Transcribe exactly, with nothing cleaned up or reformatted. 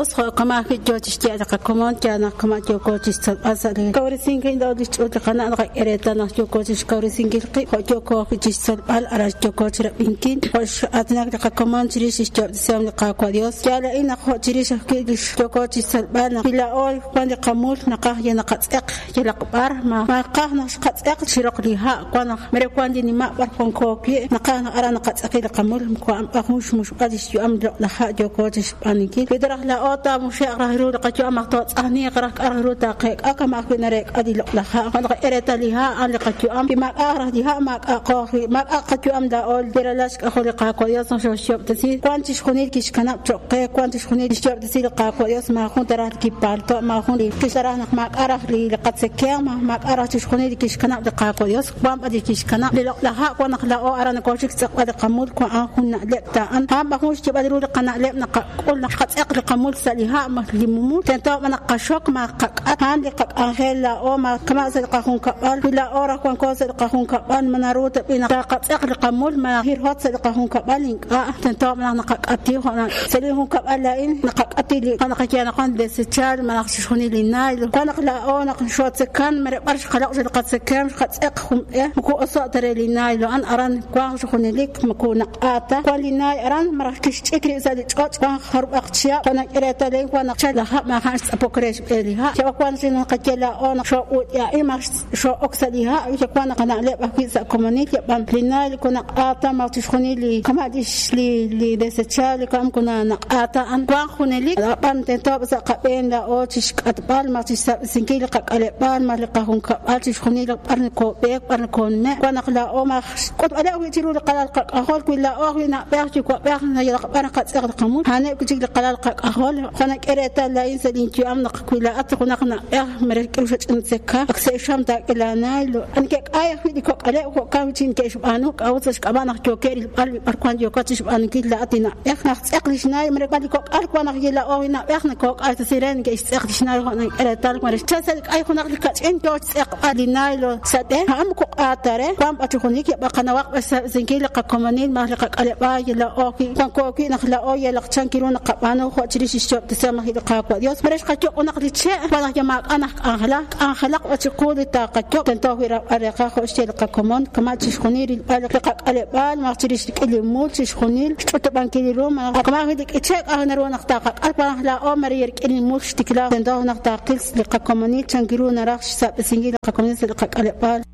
Dios kama que yo tistia da como ya na kama yo coach asare kawri singin da dis o kana na ereta na yo coach kawri singin ki yo ko ki sal al ara yo coach rabinkin hosh atna da kama jiris yo sam ka ko Dios ya la ina ho jiris ki yo coach sal bana bila ol kwani qamul na qah ya na qatsaq ya la qbar ma ma qah na qatsaq shiraq liha kwana mere kwandi ni ma bar kon ko ki na qah na ara na qatsaq la qamul ko am akhush mush qadis yo am la ha yo coach aniki بدرح لا أوتا مش أقرأ قتيو أما توت أهني أقرأ أقرأ دقيق أكما أكون ريك أدي لها أنا قرأت لها أنا قتيو أم بما أقرأ لها ما أقرأ ما قتيو أم دا أول درالاش أخلق قاقوياس نشوف شوب تسير كوانتش خنيل كيش كنا بتوقع كوانتش خنيل شوب تسير قاقوياس ما خون ترى كيبالتو ما خون لي كيش ترى ما أقرأ لي لقد سكيم ما أقرأ تش خنيل كيش كنا بقاقوياس قام أدي كيش كنا لها كوان خلا أو أرا نقولك سقط قمول كوان خون لقتا أن هم بخونش تبى درود قنا لب نقول نقط أقل قمول سليها مهلمو تنتو من قشوك ما قق هاندي قق أهلا أو ما كما سلقهم كبال بلا أورا كون كون سلقهم كبال من روت بين قط أقل قمول ما هير هات سلقهم كبال آه تنتو من نقق أتيه هنا سليهم كبال لين نقق أتي لي أنا قيانا قان دستشال ما نخشوني للنايل كان قلا أو نقشوت سكان مربرش خلاص سلقت سكان قط أقهم إيه مكو أصدر للنايل أن أران كوان شخوني لك مكو نقاتا وللنايل أران مركش تكري زاد تقط كوان خرب أقشيا أنا قرأت لين وأنا شلها ما كانش أبوكريش إليها شو كان شنو قتلا أنا شو يا إما شو أكسلها شو كان قناع لعبة في كومونيتي بام لنا لكنا قاطع ما تشخني لي كما ديش لي لي دستشال كم كنا نقاطع أن كان خني لي بام تنتاب سقبين لا أو تشك أتبال ما تشسب سنكيل قال بال ما لقاهم كبال تشخني لك برن كوبيك برن كون ما كنا خلا أو ما كنت أنا ويتلو لقلال أخول كل أو هنا بيعش كوبيك هنا أنا قد أخذ قمون هنا كتير لقلال أخول خنا قرأت لا إنسان يجي أمنا كولا أتقنا خنا إيه مركب شت إنسكا أكسيشام تاكلا نايلو أنك آية في ديكوك عليه وكامتين كيش بانوك أو تش كمان جوكير القلب أركان جوكاتش بان كيلا أتينا إيه نخ أقلش ناي مركب ديكوك أركان غيلا أو هنا إيه نكوك آية تسيرين كيش أقلش ناي خنا قرأت لك مرش تسألك آية خنا لكاتش إن جوش أقل نايلو سده هم كوك آتره قام أتخونيك يبقى خنا وقت بس زنكيل قكمانين ما لقى قلبا يلا أوكي كان كوكي نخلا أو يلا خشان كيلون قبانو خاطريش الشوب تسمى هيدا قاقوا ديوس مرش قتيو ونقل شيء ولا جماعة أنا أنخلق أنخلق وتقول تاقتيو تنتظر أرقا خوشتي لقاكمون كما تشخنير البال لقاك البال ما تريش لك اللي مول تشخنير تبان كيلي روما كما هيدك إتشاك أنا رو نختاق أربعة لا أو مريرك اللي مول تكلا تنتظر نختاق لقاكموني تنقلون راخش ساب سنجيل لقاكموني لقاك البال